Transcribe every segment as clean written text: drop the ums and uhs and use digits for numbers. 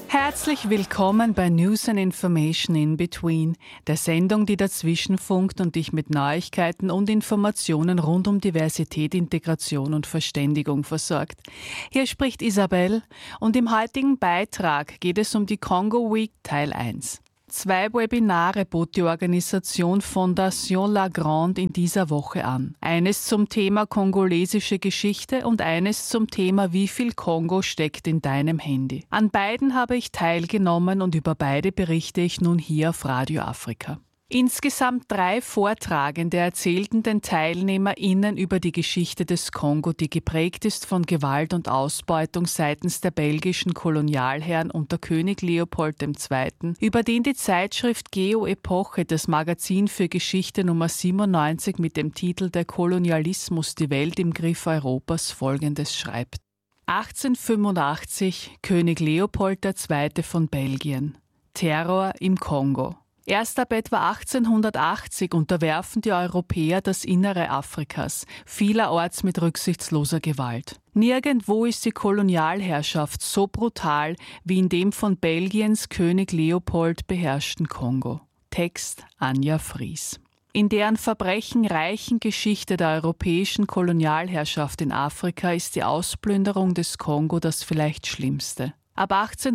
Herzlich willkommen bei News and Information in Between, der Sendung, die dazwischen funkt und dich mit Neuigkeiten und Informationen rund um Diversität, Integration und Verständigung versorgt. Hier spricht Isabel und im heutigen Beitrag geht es um die Congo Week Teil 1. 2 Webinare bot die Organisation Fondation La Grande in dieser Woche an. Eines zum Thema kongolesische Geschichte und eines zum Thema Wie viel Kongo steckt in deinem Handy. An beiden habe ich teilgenommen und über beide berichte ich nun hier auf Radio Afrika. Insgesamt 3 Vortragende erzählten den TeilnehmerInnen über die Geschichte des Kongo, die geprägt ist von Gewalt und Ausbeutung seitens der belgischen Kolonialherren unter König Leopold II., über den die Zeitschrift Geo-Epoche, das Magazin für Geschichte Nummer 97 mit dem Titel Der Kolonialismus, die Welt im Griff Europas, Folgendes schreibt. 1885, König Leopold II. Von Belgien. Terror im Kongo. Erst ab etwa 1880 unterwerfen die Europäer das Innere Afrikas, vielerorts mit rücksichtsloser Gewalt. Nirgendwo ist die Kolonialherrschaft so brutal wie in dem von Belgiens König Leopold beherrschten Kongo. Text Anja Fries. In deren verbrechenreichen Geschichte der europäischen Kolonialherrschaft in Afrika ist die Ausplünderung des Kongo das vielleicht Schlimmste. Ab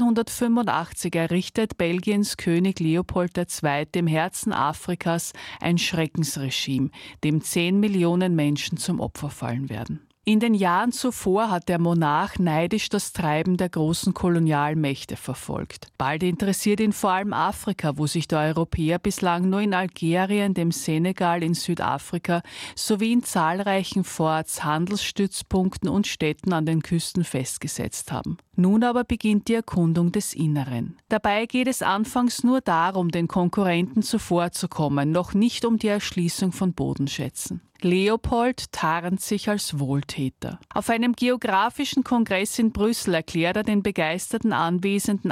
1885 errichtet Belgiens König Leopold II. Im Herzen Afrikas ein Schreckensregime, dem 10 Millionen Menschen zum Opfer fallen werden. In den Jahren zuvor hat der Monarch neidisch das Treiben der großen Kolonialmächte verfolgt. Bald interessiert ihn vor allem Afrika, wo sich der Europäer bislang nur in Algerien, dem Senegal, in Südafrika sowie in zahlreichen Forts, Handelsstützpunkten und Städten an den Küsten festgesetzt haben. Nun aber beginnt die Erkundung des Inneren. Dabei geht es anfangs nur darum, den Konkurrenten zuvorzukommen, noch nicht um die Erschließung von Bodenschätzen. Leopold tarnt sich als Wohltäter. Auf einem geografischen Kongress in Brüssel erklärt er den begeisterten Anwesenden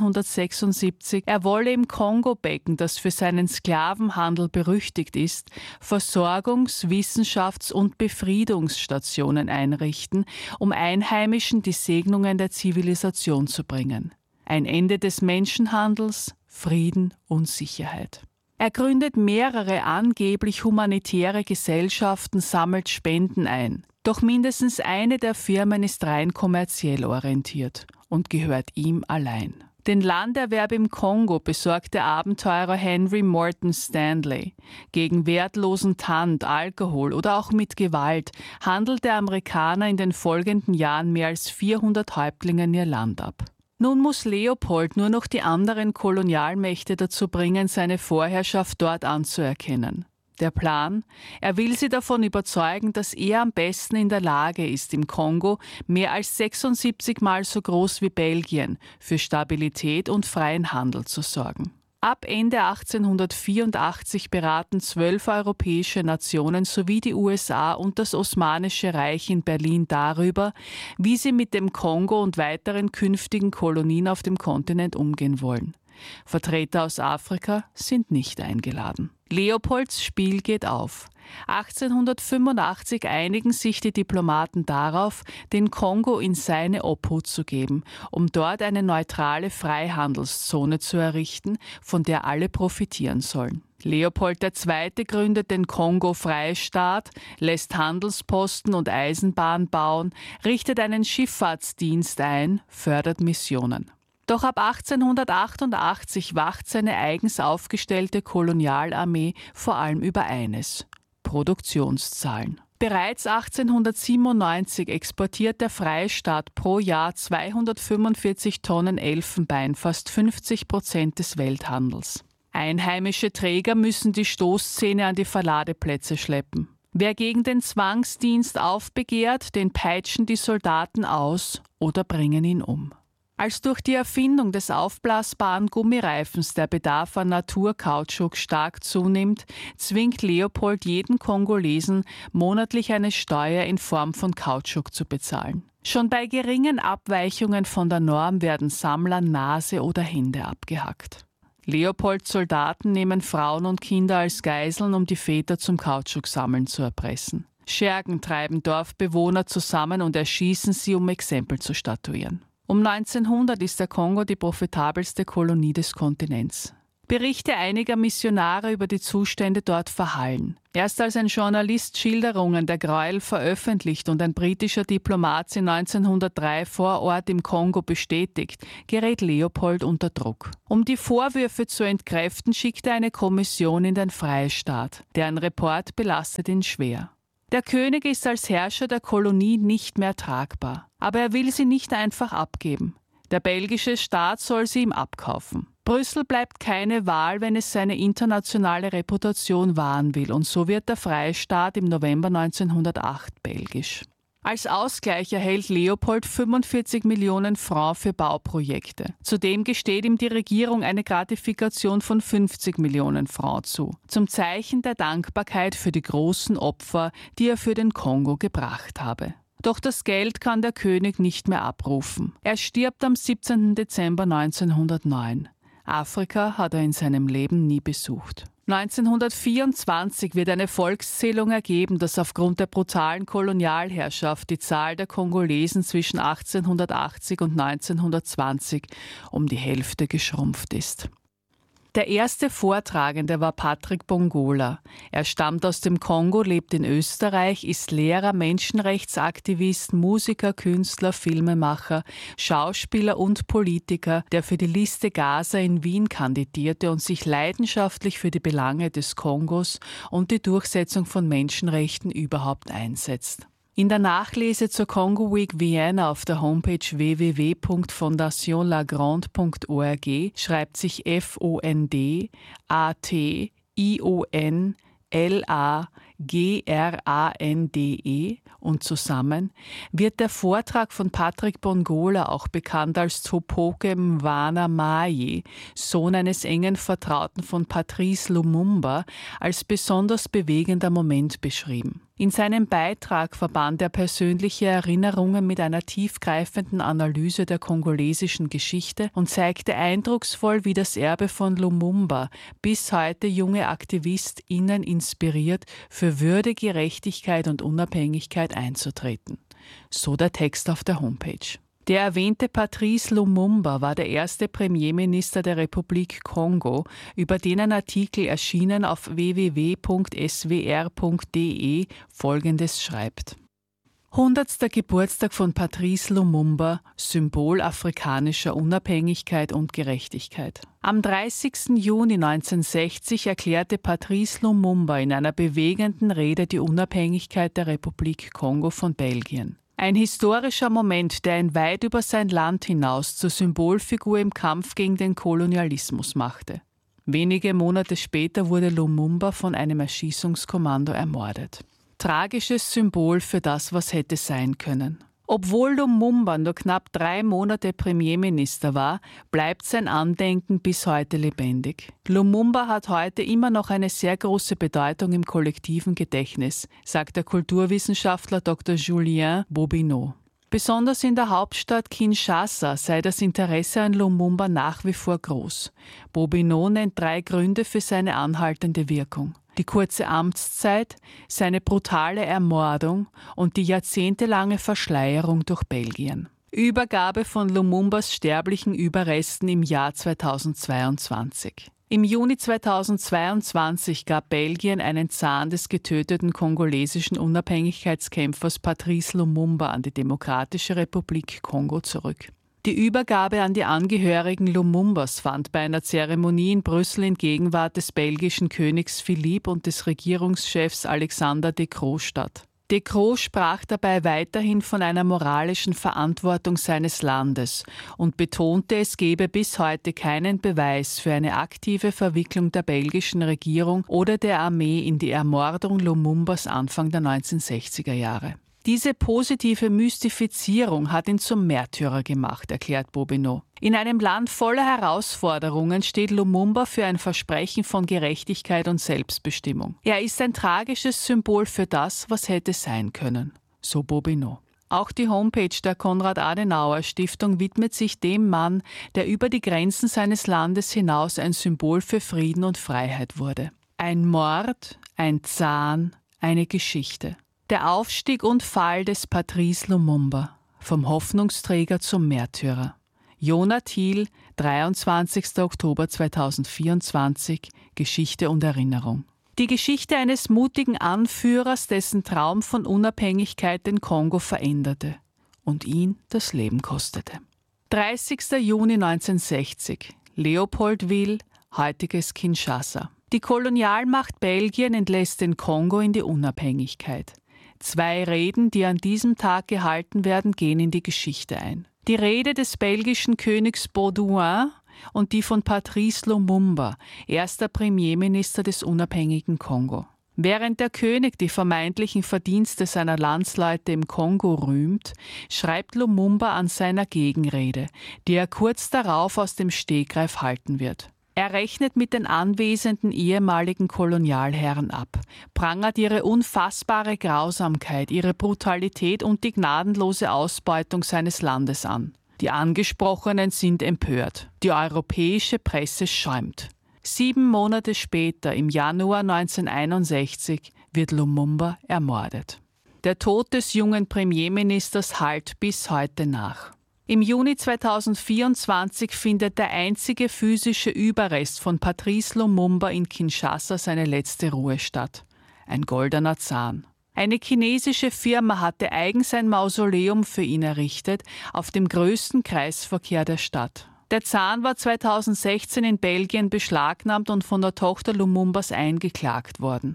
1876, er wolle im Kongo-Becken, das für seinen Sklavenhandel berüchtigt ist, Versorgungs-, Wissenschafts- und Befriedungsstationen einrichten, um Einheimischen die Segnungen der Zivilisation zu bringen. Ein Ende des Menschenhandels, Frieden und Sicherheit. Er gründet mehrere angeblich humanitäre Gesellschaften, sammelt Spenden ein. Doch mindestens eine der Firmen ist rein kommerziell orientiert und gehört ihm allein. Den Landerwerb im Kongo besorgt der Abenteurer Henry Morton Stanley. Gegen wertlosen Tand, Alkohol oder auch mit Gewalt handelt der Amerikaner in den folgenden Jahren mehr als 400 Häuptlingen ihr Land ab. Nun muss Leopold nur noch die anderen Kolonialmächte dazu bringen, seine Vorherrschaft dort anzuerkennen. Der Plan? Er will sie davon überzeugen, dass er am besten in der Lage ist, im Kongo, mehr als 76 Mal so groß wie Belgien, für Stabilität und freien Handel zu sorgen. Ab Ende 1884 beraten 12 europäische Nationen sowie die USA und das Osmanische Reich in Berlin darüber, wie sie mit dem Kongo und weiteren künftigen Kolonien auf dem Kontinent umgehen wollen. Vertreter aus Afrika sind nicht eingeladen. Leopolds Spiel geht auf. 1885 einigen sich die Diplomaten darauf, den Kongo in seine Obhut zu geben, um dort eine neutrale Freihandelszone zu errichten, von der alle profitieren sollen. Leopold II. Gründet den Kongo-Freistaat, lässt Handelsposten und Eisenbahn bauen, richtet einen Schifffahrtsdienst ein, fördert Missionen. Doch ab 1888 wacht seine eigens aufgestellte Kolonialarmee vor allem über eines: Produktionszahlen. Bereits 1897 exportiert der Freistaat pro Jahr 245 Tonnen Elfenbein, fast 50% des Welthandels. Einheimische Träger müssen die Stoßzähne an die Verladeplätze schleppen. Wer gegen den Zwangsdienst aufbegehrt, den peitschen die Soldaten aus oder bringen ihn um. Als durch die Erfindung des aufblasbaren Gummireifens der Bedarf an Naturkautschuk stark zunimmt, zwingt Leopold jeden Kongolesen, monatlich eine Steuer in Form von Kautschuk zu bezahlen. Schon bei geringen Abweichungen von der Norm werden Sammlern Nase oder Hände abgehackt. Leopolds Soldaten nehmen Frauen und Kinder als Geiseln, um die Väter zum Kautschuksammeln zu erpressen. Schergen treiben Dorfbewohner zusammen und erschießen sie, um Exempel zu statuieren. Um 1900 ist der Kongo die profitabelste Kolonie des Kontinents. Berichte einiger Missionare über die Zustände dort verhallen. Erst als ein Journalist Schilderungen der Gräuel veröffentlicht und ein britischer Diplomat sie 1903 vor Ort im Kongo bestätigt, gerät Leopold unter Druck. Um die Vorwürfe zu entkräften, schickt er eine Kommission in den Freistaat. Deren Report belastet ihn schwer. Der König ist als Herrscher der Kolonie nicht mehr tragbar. Aber er will sie nicht einfach abgeben. Der belgische Staat soll sie ihm abkaufen. Brüssel bleibt keine Wahl, wenn es seine internationale Reputation wahren will, und so wird der Freistaat im November 1908 belgisch. Als Ausgleich erhält Leopold 45 Millionen Francs für Bauprojekte. Zudem gesteht ihm die Regierung eine Gratifikation von 50 Millionen Francs zu, zum Zeichen der Dankbarkeit für die großen Opfer, die er für den Kongo gebracht habe. Doch das Geld kann der König nicht mehr abrufen. Er stirbt am 17. Dezember 1909. Afrika hat er in seinem Leben nie besucht. 1924 wird eine Volkszählung ergeben, dass aufgrund der brutalen Kolonialherrschaft die Zahl der Kongolesen zwischen 1880 und 1920 um die Hälfte geschrumpft ist. Der erste Vortragende war Patrick Bongola. Er stammt aus dem Kongo, lebt in Österreich, ist Lehrer, Menschenrechtsaktivist, Musiker, Künstler, Filmemacher, Schauspieler und Politiker, der für die Liste Gaza in Wien kandidierte und sich leidenschaftlich für die Belange des Kongos und die Durchsetzung von Menschenrechten überhaupt einsetzt. In der Nachlese zur Congo Week Vienna auf der Homepage www.fondationlagrande.org schreibt sich FONDATIONLAGRANDE und zusammen wird der Vortrag von Patrick Bongola, auch bekannt als Topoke Mwana Maye, Sohn eines engen Vertrauten von Patrice Lumumba, als besonders bewegender Moment beschrieben. In seinem Beitrag verband er persönliche Erinnerungen mit einer tiefgreifenden Analyse der kongolesischen Geschichte und zeigte eindrucksvoll, wie das Erbe von Lumumba bis heute junge AktivistInnen inspiriert, für Würde, Gerechtigkeit und Unabhängigkeit einzutreten. So der Text auf der Homepage. Der erwähnte Patrice Lumumba war der erste Premierminister der Republik Kongo, über den ein Artikel erschienen auf www.swr.de Folgendes schreibt. 100. Geburtstag von Patrice Lumumba, Symbol afrikanischer Unabhängigkeit und Gerechtigkeit. Am 30. Juni 1960 erklärte Patrice Lumumba in einer bewegenden Rede die Unabhängigkeit der Republik Kongo von Belgien. Ein historischer Moment, der ihn weit über sein Land hinaus zur Symbolfigur im Kampf gegen den Kolonialismus machte. Wenige Monate später wurde Lumumba von einem Erschießungskommando ermordet. Tragisches Symbol für das, was hätte sein können. Obwohl Lumumba nur knapp 3 Monate Premierminister war, bleibt sein Andenken bis heute lebendig. Lumumba hat heute immer noch eine sehr große Bedeutung im kollektiven Gedächtnis, sagt der Kulturwissenschaftler Dr. Julien Bobineau. Besonders in der Hauptstadt Kinshasa sei das Interesse an Lumumba nach wie vor groß. Bobineau nennt 3 Gründe für seine anhaltende Wirkung. Die kurze Amtszeit, seine brutale Ermordung und die jahrzehntelange Verschleierung durch Belgien. Übergabe von Lumumbas sterblichen Überresten im Jahr 2022. Im Juni 2022 gab Belgien einen Zahn des getöteten kongolesischen Unabhängigkeitskämpfers Patrice Lumumba an die Demokratische Republik Kongo zurück. Die Übergabe an die Angehörigen Lumumbas fand bei einer Zeremonie in Brüssel in Gegenwart des belgischen Königs Philippe und des Regierungschefs Alexander De Croo statt. De Croo sprach dabei weiterhin von einer moralischen Verantwortung seines Landes und betonte, es gebe bis heute keinen Beweis für eine aktive Verwicklung der belgischen Regierung oder der Armee in die Ermordung Lumumbas Anfang der 1960er Jahre. Diese positive Mystifizierung hat ihn zum Märtyrer gemacht, erklärt Bobineau. In einem Land voller Herausforderungen steht Lumumba für ein Versprechen von Gerechtigkeit und Selbstbestimmung. Er ist ein tragisches Symbol für das, was hätte sein können, so Bobineau. Auch die Homepage der Konrad-Adenauer-Stiftung widmet sich dem Mann, der über die Grenzen seines Landes hinaus ein Symbol für Frieden und Freiheit wurde. Ein Mord, ein Zahn, eine Geschichte. Der Aufstieg und Fall des Patrice Lumumba. vom Hoffnungsträger zum Märtyrer. Jona Thiel, 23. Oktober 2024, Geschichte und Erinnerung. Die Geschichte eines mutigen Anführers, dessen Traum von Unabhängigkeit den Kongo veränderte und ihn das Leben kostete. 30. Juni 1960, Leopoldville, heutiges Kinshasa. Die Kolonialmacht Belgien entlässt den Kongo in die Unabhängigkeit. 2 Reden, die an diesem Tag gehalten werden, gehen in die Geschichte ein. Die Rede des belgischen Königs Baudouin und die von Patrice Lumumba, erster Premierminister des unabhängigen Kongo. Während der König die vermeintlichen Verdienste seiner Landsleute im Kongo rühmt, schreibt Lumumba an seiner Gegenrede, die er kurz darauf aus dem Stegreif halten wird. Er rechnet mit den anwesenden ehemaligen Kolonialherren ab, prangert ihre unfassbare Grausamkeit, ihre Brutalität und die gnadenlose Ausbeutung seines Landes an. Die Angesprochenen sind empört. Die europäische Presse schäumt. 7 Monate später, im Januar 1961, wird Lumumba ermordet. Der Tod des jungen Premierministers hallt bis heute nach. Im Juni 2024 findet der einzige physische Überrest von Patrice Lumumba in Kinshasa seine letzte Ruhe statt. Ein goldener Zahn. Eine chinesische Firma hatte eigens ein Mausoleum für ihn errichtet, auf dem größten Kreisverkehr der Stadt. Der Zahn war 2016 in Belgien beschlagnahmt und von der Tochter Lumumbas eingeklagt worden.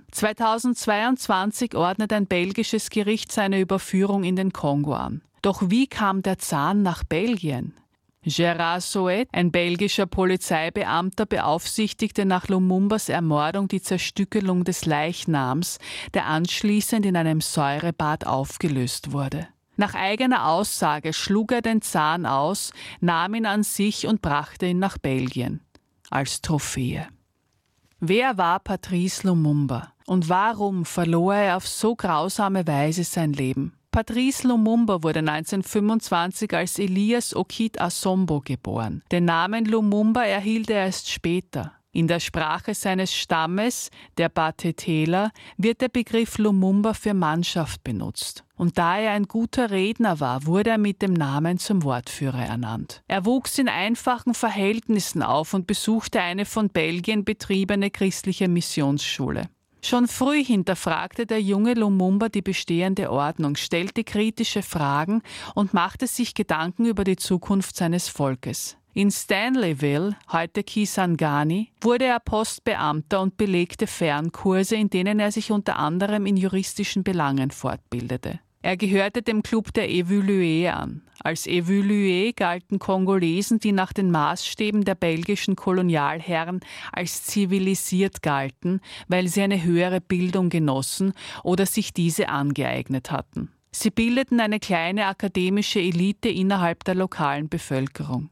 2022 ordnet ein belgisches Gericht seine Überführung in den Kongo an. Doch wie kam der Zahn nach Belgien? Gérard Soet, ein belgischer Polizeibeamter, beaufsichtigte nach Lumumbas Ermordung die Zerstückelung des Leichnams, der anschließend in einem Säurebad aufgelöst wurde. Nach eigener Aussage schlug er den Zahn aus, nahm ihn an sich und brachte ihn nach Belgien. Als Trophäe. Wer war Patrice Lumumba? Und warum verlor er auf so grausame Weise sein Leben? Patrice Lumumba wurde 1925 als Elias Okit Asombo geboren. Den Namen Lumumba erhielt er erst später. In der Sprache seines Stammes, der Batetela, wird der Begriff Lumumba für Mannschaft benutzt. Und da er ein guter Redner war, wurde er mit dem Namen zum Wortführer ernannt. Er wuchs in einfachen Verhältnissen auf und besuchte eine von Belgien betriebene christliche Missionsschule. Schon früh hinterfragte der junge Lumumba die bestehende Ordnung, stellte kritische Fragen und machte sich Gedanken über die Zukunft seines Volkes. In Stanleyville, heute Kisangani, wurde er Postbeamter und belegte Fernkurse, in denen er sich unter anderem in juristischen Belangen fortbildete. Er gehörte dem Club der Evolué an. Als Evolué galten Kongolesen, die nach den Maßstäben der belgischen Kolonialherren als zivilisiert galten, weil sie eine höhere Bildung genossen oder sich diese angeeignet hatten. Sie bildeten eine kleine akademische Elite innerhalb der lokalen Bevölkerung.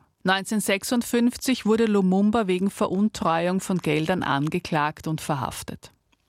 1956 wurde Lumumba wegen Veruntreuung von Geldern angeklagt und verhaftet.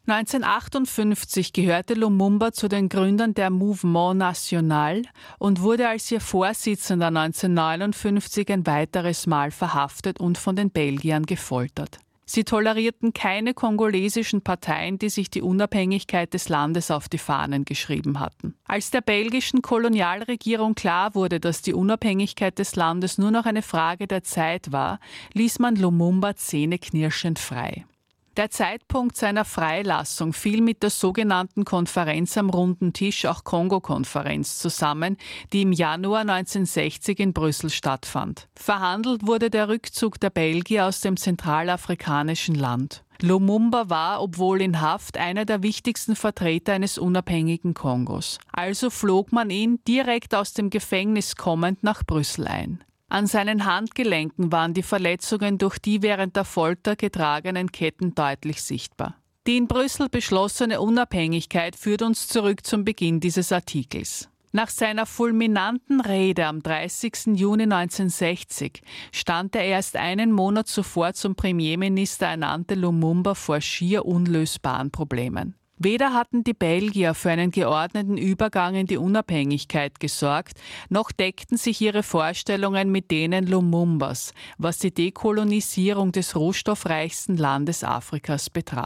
1958 gehörte Lumumba zu den Gründern der Mouvement National und wurde als ihr Vorsitzender 1959 ein weiteres Mal verhaftet und von den Belgiern gefoltert. Sie tolerierten keine kongolesischen Parteien, die sich die Unabhängigkeit des Landes auf die Fahnen geschrieben hatten. Als der belgischen Kolonialregierung klar wurde, dass die Unabhängigkeit des Landes nur noch eine Frage der Zeit war, ließ man Lumumba zähneknirschend frei. Der Zeitpunkt seiner Freilassung fiel mit der sogenannten Konferenz am runden Tisch, auch Kongo-Konferenz, zusammen, die im Januar 1960 in Brüssel stattfand. Verhandelt wurde der Rückzug der Belgier aus dem zentralafrikanischen Land. Lumumba war, obwohl in Haft, einer der wichtigsten Vertreter eines unabhängigen Kongos. Also flog man ihn, direkt aus dem Gefängnis kommend, nach Brüssel ein. An seinen Handgelenken waren die Verletzungen durch die während der Folter getragenen Ketten deutlich sichtbar. Die in Brüssel beschlossene Unabhängigkeit führt uns zurück zum Beginn dieses Artikels. Nach seiner fulminanten Rede am 30. Juni 1960 stand der erst einen Monat zuvor zum Premierminister ernannte Lumumba vor schier unlösbaren Problemen. Weder hatten die Belgier für einen geordneten Übergang in die Unabhängigkeit gesorgt, noch deckten sich ihre Vorstellungen mit denen Lumumbas, was die Dekolonisierung des rohstoffreichsten Landes Afrikas betraf.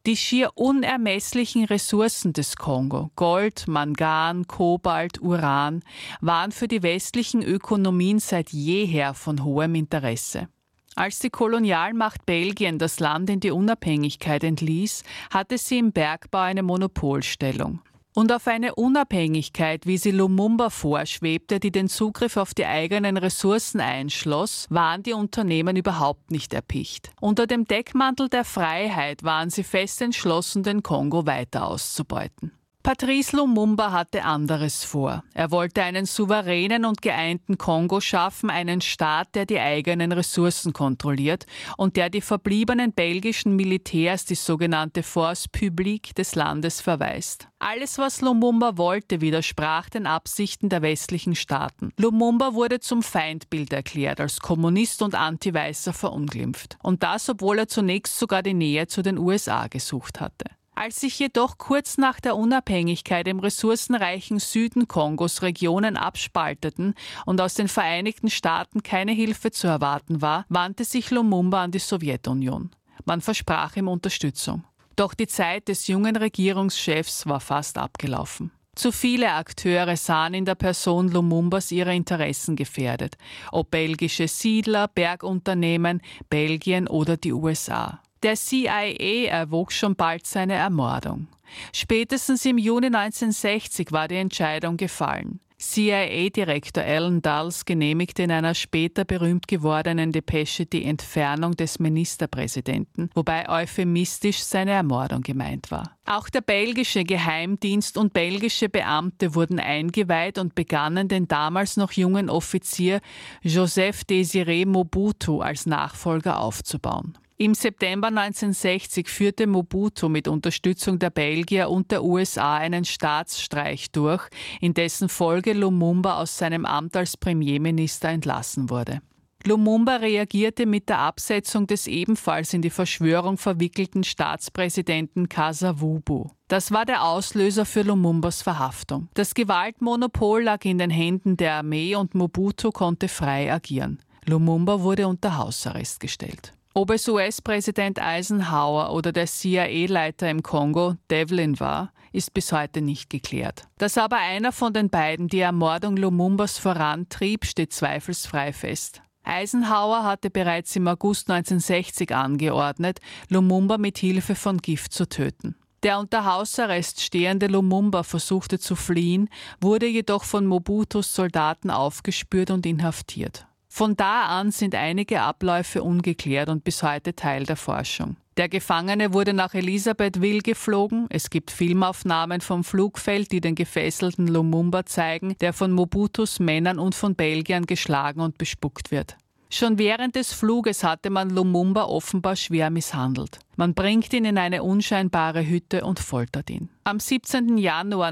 Die schier unermesslichen Ressourcen des Kongo, Gold, Mangan, Kobalt, Uran, waren für die westlichen Ökonomien seit jeher von hohem Interesse. Als die Kolonialmacht Belgien das Land in die Unabhängigkeit entließ, hatte sie im Bergbau eine Monopolstellung. Und auf eine Unabhängigkeit, wie sie Lumumba vorschwebte, die den Zugriff auf die eigenen Ressourcen einschloss, waren die Unternehmen überhaupt nicht erpicht. Unter dem Deckmantel der Freiheit waren sie fest entschlossen, den Kongo weiter auszubeuten. Patrice Lumumba hatte anderes vor. Er wollte einen souveränen und geeinten Kongo schaffen, einen Staat, der die eigenen Ressourcen kontrolliert und der die verbliebenen belgischen Militärs, die sogenannte Force Publique des Landes, verweist. Alles, was Lumumba wollte, widersprach den Absichten der westlichen Staaten. Lumumba wurde zum Feindbild erklärt, als Kommunist und Anti-Weißer verunglimpft. Und das, obwohl er zunächst sogar die Nähe zu den USA gesucht hatte. Als sich jedoch kurz nach der Unabhängigkeit im ressourcenreichen Süden Kongos Regionen abspalteten und aus den Vereinigten Staaten keine Hilfe zu erwarten war, wandte sich Lumumba an die Sowjetunion. Man versprach ihm Unterstützung. Doch die Zeit des jungen Regierungschefs war fast abgelaufen. Zu viele Akteure sahen in der Person Lumumbas ihre Interessen gefährdet, ob belgische Siedler, Bergunternehmen, Belgien oder die USA. Der CIA erwog schon bald seine Ermordung. Spätestens im Juni 1960 war die Entscheidung gefallen. CIA-Direktor Alan Dulles genehmigte in einer später berühmt gewordenen Depesche die Entfernung des Ministerpräsidenten, wobei euphemistisch seine Ermordung gemeint war. Auch der belgische Geheimdienst und belgische Beamte wurden eingeweiht und begannen, den damals noch jungen Offizier Joseph Désiré Mobutu als Nachfolger aufzubauen. Im September 1960 führte Mobutu mit Unterstützung der Belgier und der USA einen Staatsstreich durch, in dessen Folge Lumumba aus seinem Amt als Premierminister entlassen wurde. Lumumba reagierte mit der Absetzung des ebenfalls in die Verschwörung verwickelten Staatspräsidenten Kasa-Vubu. Das war der Auslöser für Lumumbas Verhaftung. Das Gewaltmonopol lag in den Händen der Armee und Mobutu konnte frei agieren. Lumumba wurde unter Hausarrest gestellt. Ob es US-Präsident Eisenhower oder der CIA-Leiter im Kongo, Devlin, war, ist bis heute nicht geklärt. Dass aber einer von den beiden die Ermordung Lumumbas vorantrieb, steht zweifelsfrei fest. Eisenhower hatte bereits im August 1960 angeordnet, Lumumba mit Hilfe von Gift zu töten. Der unter Hausarrest stehende Lumumba versuchte zu fliehen, wurde jedoch von Mobutus Soldaten aufgespürt und inhaftiert. Von da an sind einige Abläufe ungeklärt und bis heute Teil der Forschung. Der Gefangene wurde nach Elisabethville geflogen. Es gibt Filmaufnahmen vom Flugfeld, die den gefesselten Lumumba zeigen, der von Mobutus Männern und von Belgiern geschlagen und bespuckt wird. Schon während des Fluges hatte man Lumumba offenbar schwer misshandelt. Man bringt ihn in eine unscheinbare Hütte und foltert ihn. Am 17. Januar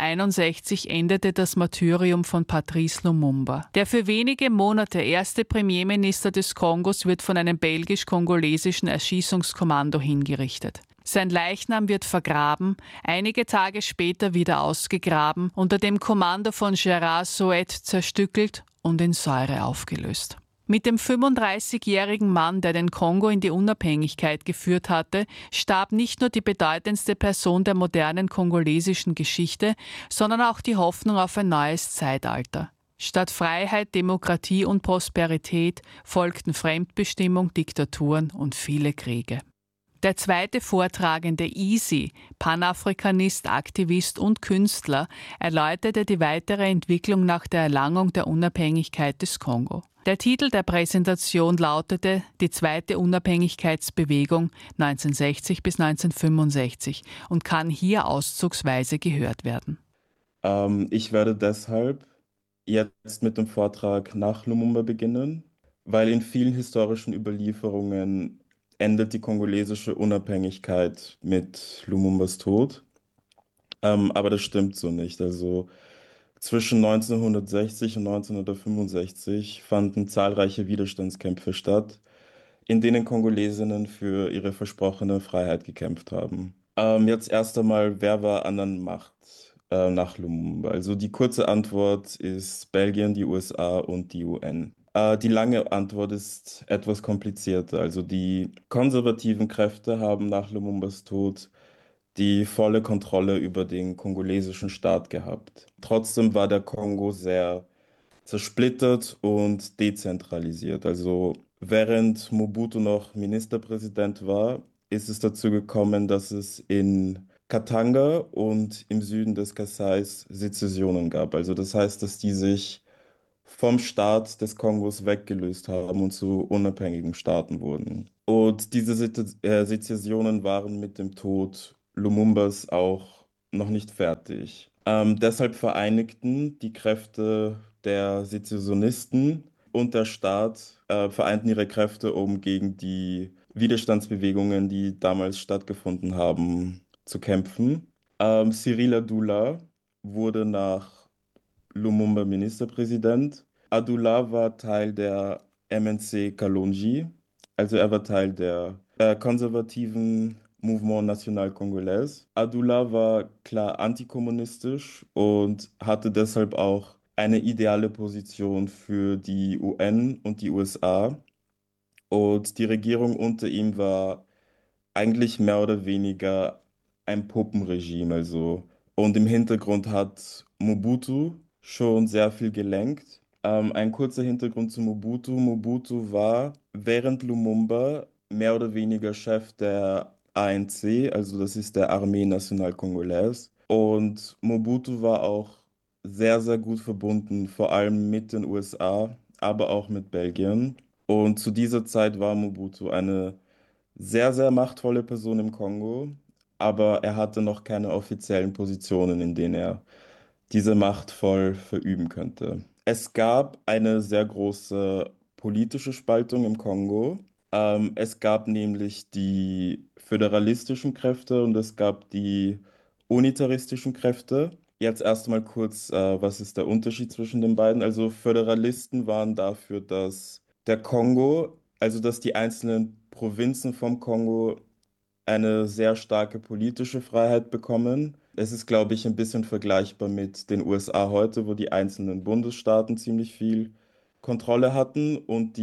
1961 endete das Martyrium von Patrice Lumumba. Der für wenige Monate erste Premierminister des Kongos wird von einem belgisch-kongolesischen Erschießungskommando hingerichtet. Sein Leichnam wird vergraben, einige Tage später wieder ausgegraben, unter dem Kommando von Gérard Sauet zerstückelt und in Säure aufgelöst. Mit dem 35-jährigen Mann, der den Kongo in die Unabhängigkeit geführt hatte, starb nicht nur die bedeutendste Person der modernen kongolesischen Geschichte, sondern auch die Hoffnung auf ein neues Zeitalter. Statt Freiheit, Demokratie und Prosperität folgten Fremdbestimmung, Diktaturen und viele Kriege. Der zweite Vortragende Easy, Panafrikanist, Aktivist und Künstler, erläuterte die weitere Entwicklung nach der Erlangung der Unabhängigkeit des Kongo. Der Titel der Präsentation lautete Die zweite Unabhängigkeitsbewegung 1960 bis 1965 und kann hier auszugsweise gehört werden. Ich werde deshalb jetzt mit dem Vortrag nach Lumumba beginnen, weil in vielen historischen Überlieferungen endet die kongolesische Unabhängigkeit mit Lumumbas Tod. Aber das stimmt so nicht. Also zwischen 1960 und 1965 fanden zahlreiche Widerstandskämpfe statt, in denen Kongolesinnen für ihre versprochene Freiheit gekämpft haben. Jetzt erst einmal, wer war an der Macht nach Lumumba? Also die kurze Antwort ist Belgien, die USA und die UN. Die lange Antwort ist etwas komplizierter. Also die konservativen Kräfte haben nach Lumumbas Tod die volle Kontrolle über den kongolesischen Staat gehabt. Trotzdem war der Kongo sehr zersplittert und dezentralisiert. Also während Mobutu noch Ministerpräsident war, ist es dazu gekommen, dass es in Katanga und im Süden des Kasais Sezessionen gab. Also das heißt, dass die sich vom Staat des Kongos weggelöst haben und zu unabhängigen Staaten wurden. Und diese Sezessionen waren mit dem Tod Lumumbas auch noch nicht fertig. Deshalb vereinigten die Kräfte der Sezessionisten und der Staat vereinten ihre Kräfte, um gegen die Widerstandsbewegungen, die damals stattgefunden haben, zu kämpfen. Cyril Adula wurde nach Lumumba Ministerpräsident. Abdullah war Teil der MNC Kalonji, also er war Teil der konservativen Mouvement National Congolais. Abdullah war klar antikommunistisch und hatte deshalb auch eine ideale Position für die UN und die USA. Und die Regierung unter ihm war eigentlich mehr oder weniger ein Puppenregime, also. Und im Hintergrund hat Mobutu schon sehr viel gelenkt. Ein kurzer Hintergrund zu Mobutu. Mobutu war während Lumumba mehr oder weniger Chef der ANC, also das ist der Armee Nationale Congolaise. Und Mobutu war auch sehr, sehr gut verbunden, vor allem mit den USA, aber auch mit Belgien. Und zu dieser Zeit war Mobutu eine sehr, sehr machtvolle Person im Kongo, aber er hatte noch keine offiziellen Positionen, in denen er diese Macht voll verüben könnte. Es gab eine sehr große politische Spaltung im Kongo. Es gab nämlich die föderalistischen Kräfte und es gab die unitaristischen Kräfte. Jetzt erstmal kurz, was ist der Unterschied zwischen den beiden? Also Föderalisten waren dafür, dass der Kongo, also dass die einzelnen Provinzen vom Kongo eine sehr starke politische Freiheit bekommen. Es ist, glaube ich, ein bisschen vergleichbar mit den USA heute, wo die einzelnen Bundesstaaten ziemlich viel Kontrolle hatten und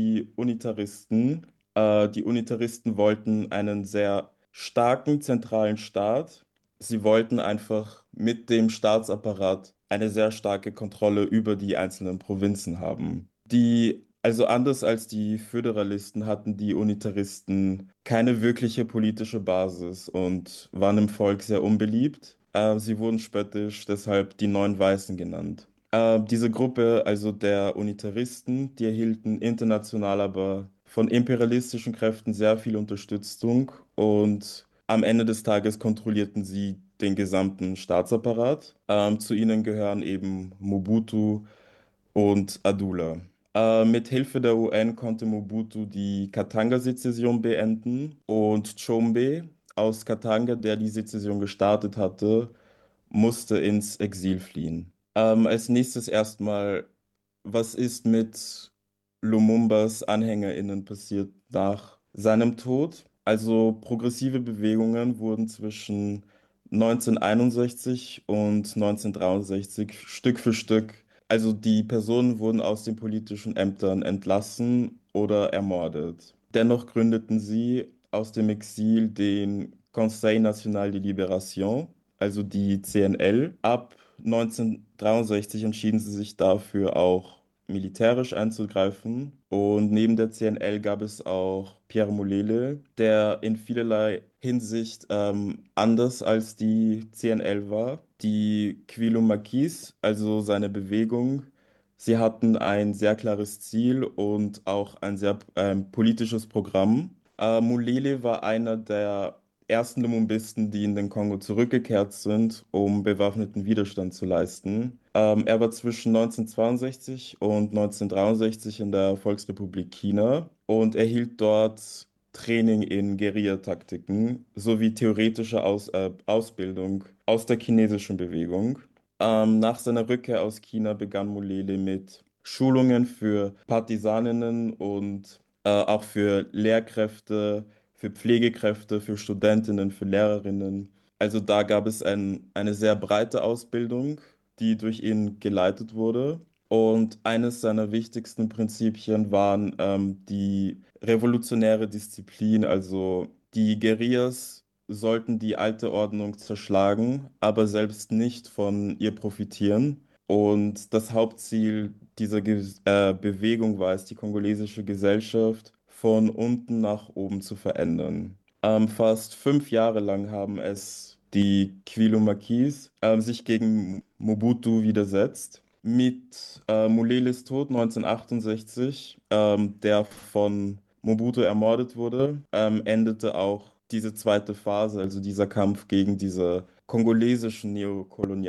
die Unitaristen wollten einen sehr starken zentralen Staat. Sie wollten einfach mit dem Staatsapparat eine sehr starke Kontrolle über die einzelnen Provinzen haben. Also anders als die Föderalisten hatten die Unitaristen keine wirkliche politische Basis und waren im Volk sehr unbeliebt. Sie wurden spöttisch deshalb die Neuen Weißen genannt. Diese Gruppe, also der Unitaristen, die erhielten international aber von imperialistischen Kräften sehr viel Unterstützung und am Ende des Tages kontrollierten sie den gesamten Staatsapparat. Zu ihnen gehören eben Mobutu und Adula. Mit Hilfe der UN konnte Mobutu die Katanga-Sezession beenden und Tshombe aus Katanga, der die Sezession gestartet hatte, musste ins Exil fliehen. Als nächstes erstmal, was ist mit Lumumbas AnhängerInnen passiert nach seinem Tod? Also progressive Bewegungen wurden zwischen 1961 und 1963 Stück für Stück, also die Personen wurden aus den politischen Ämtern entlassen oder ermordet. Dennoch gründeten sie aus dem Exil den Conseil National de Libération, also die CNL. Ab 1963 entschieden sie sich dafür auch militärisch einzugreifen. Und neben der CNL gab es auch Pierre Mulele, der in vielerlei Hinsicht anders als die CNL war. Die Kwilu-Makis, also seine Bewegung, sie hatten ein sehr klares Ziel und auch ein sehr politisches Programm. Mulele war einer der ersten Lumumbisten, die in den Kongo zurückgekehrt sind, um bewaffneten Widerstand zu leisten. Er war zwischen 1962 und 1963 in der Volksrepublik China und erhielt dort Training in Guerillataktiken sowie theoretische Ausbildung aus der chinesischen Bewegung. Nach seiner Rückkehr aus China begann Mulele mit Schulungen für Partisaninnen und auch für Lehrkräfte, für Pflegekräfte, für Studentinnen, für Lehrerinnen. Also da gab es eine sehr breite Ausbildung, die durch ihn geleitet wurde. Und eines seiner wichtigsten Prinzipien waren die revolutionäre Disziplin, also die Guerillas sollten die alte Ordnung zerschlagen, aber selbst nicht von ihr profitieren. Und das Hauptziel dieser Bewegung war es, die kongolesische Gesellschaft von unten nach oben zu verändern. Fast 5 Jahre lang haben es die Kwilu-Maquis sich gegen Mobutu widersetzt. Mit Muleles Tod 1968, der von Mobutu ermordet wurde, endete auch diese zweite Phase, also dieser Kampf gegen diese kongolesischen Neokolonialmächte.